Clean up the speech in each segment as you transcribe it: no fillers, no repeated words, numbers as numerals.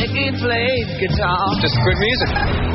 like he played guitar. Just good music.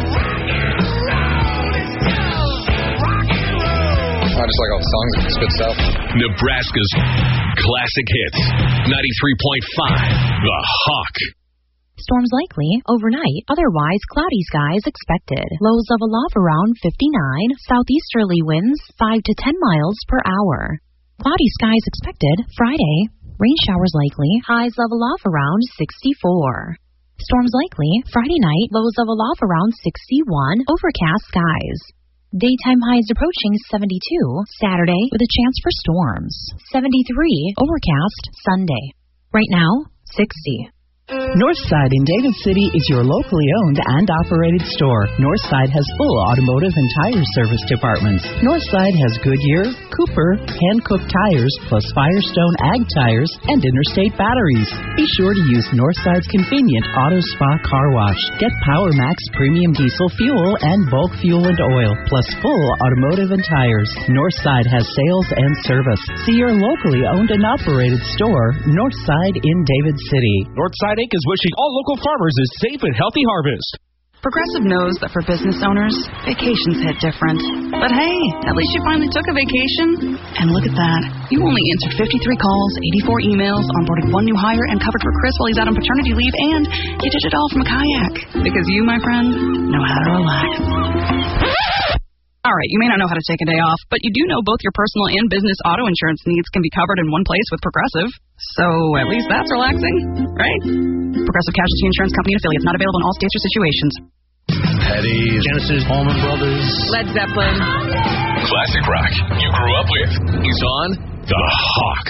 I just like all the songs it spits out. Nebraska's classic hits. 93.5, The Hawk. Storms likely overnight, otherwise cloudy skies expected. Lows level off around 59, southeasterly winds 5 to 10 miles per hour. Cloudy skies expected Friday, rain showers likely, highs level off around 64. Storms likely Friday night, lows level off around 61, overcast skies. Daytime highs approaching 72, Saturday with a chance for storms. 73, overcast Sunday. Right now, 60. Northside in David City is your locally owned and operated store. Northside has full automotive and tire service departments. Northside has Goodyear, Cooper, hand-cooked tires, plus Firestone Ag tires and Interstate batteries. Be sure to use Northside's convenient Auto Spa car wash. Get Power Max premium diesel fuel and bulk fuel and oil, plus full automotive and tires. Northside has sales and service. See your locally owned and operated store, Northside in David City. Northside Inc. is wishing all local farmers a safe and healthy harvest. Progressive knows that for business owners, vacations hit different. But hey, at least you finally took a vacation. And look at that. You only answered 53 calls, 84 emails, onboarded one new hire, and covered for Chris while he's out on paternity leave, and you did it all from a kayak. Because you, my friend, know how to relax. All right, you may not know how to take a day off, but you do know both your personal and business auto insurance needs can be covered in one place with Progressive. So at least that's relaxing, right? Progressive Casualty Insurance Company and affiliates, not available in all states or situations. Eddie, Genesis, Allman Brothers, Led Zeppelin. Classic rock you grew up with is on The Hawk.